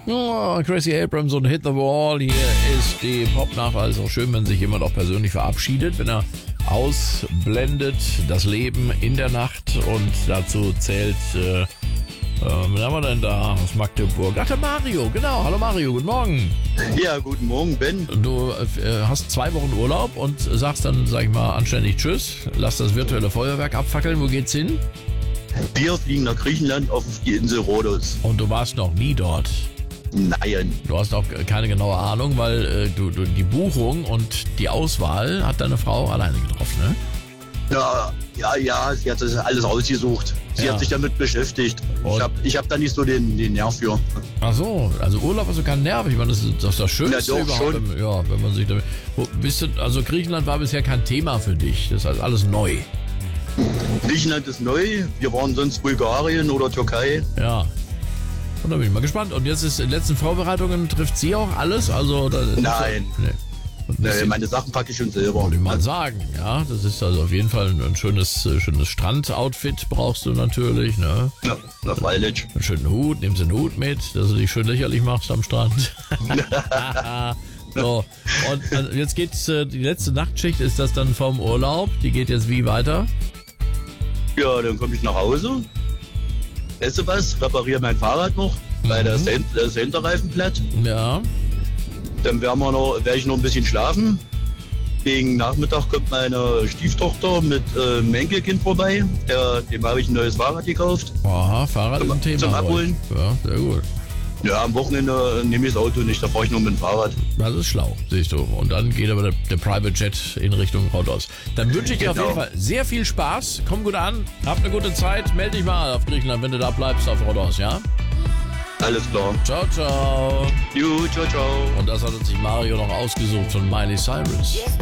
Ja, Gracie Abrams und Hit the Wall. Hier ist die Popnacht. Also schön, wenn sich jemand auch persönlich verabschiedet, wenn er ausblendet das Leben in der Nacht. Und dazu zählt, wen haben wir denn da aus Magdeburg? Ach, der Mario, genau. Hallo Mario, guten Morgen. Ja, guten Morgen, Ben. Du hast 2 Wochen Urlaub und sagst dann, sag ich mal, anständig Tschüss. Lass das virtuelle Feuerwerk abfackeln. Wo geht's hin? Wir fliegen nach Griechenland auf die Insel Rhodos. Und du warst noch nie dort. Nein. Du hast auch keine genaue Ahnung, weil du die Buchung und die Auswahl hat deine Frau alleine getroffen, ne? Ja, sie hat das alles ausgesucht. Sie hat sich damit beschäftigt. Ich hab da nicht so den Nerv für. Ach so, also Urlaub ist so kein Nerv. Ich meine, das ist das Schönste Ja, doch, überhaupt. schon. Wenn man sich damit... Also Griechenland war bisher kein Thema für dich. Das ist also alles neu. Griechenland ist neu. Wir waren sonst Bulgarien oder Türkei. Ja. Und da bin ich mal gespannt. Und jetzt ist in den letzten Vorbereitungen, trifft sie auch alles? Also, Nein. Nee. Meine Sachen packe ich schon selber. Wollte ich mal sagen, ja. Das ist also auf jeden Fall ein schönes Strandoutfit brauchst du natürlich, ne? Ja, na freilich. Einen schönen Hut, nimmst den Hut mit, dass du dich schön lächerlich machst am Strand. So, und jetzt geht's, die letzte Nachtschicht ist das dann vom Urlaub. Die geht jetzt wie weiter? Ja, dann komme ich nach Hause, esse was, repariere mein Fahrrad noch, weil das Hinterreifen platt. Ja. Dann werde ich noch ein bisschen schlafen. Gegen Nachmittag kommt meine Stieftochter mit dem Enkelkind vorbei. Dem habe ich ein neues Fahrrad gekauft. Aha, Fahrrad ist ein Thema. Zum Abholen. Heute. Ja, sehr gut. Ja, am Wochenende nehme ich das Auto nicht, da fahre ich nur mit dem Fahrrad. Das ist schlau, siehst du. Und dann geht aber der Private Jet in Richtung Rhodos. Dann wünsche ich dir auf jeden Fall sehr viel Spaß. Komm gut an, hab eine gute Zeit. Melde dich mal auf Griechenland, wenn du da bleibst auf Rhodos, ja? Alles klar. Ciao, ciao. Jo, ciao, ciao. Und das hat sich Mario noch ausgesucht von Miley Cyrus.